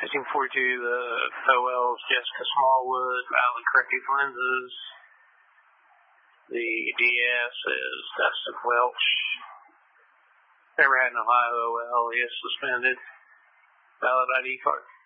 Fishing 42, the OL's Jessica Smallwood, Valley Creek lenses. The DS is Dustin Welch. Never had an Ohio OL, is suspended. Valid ID card.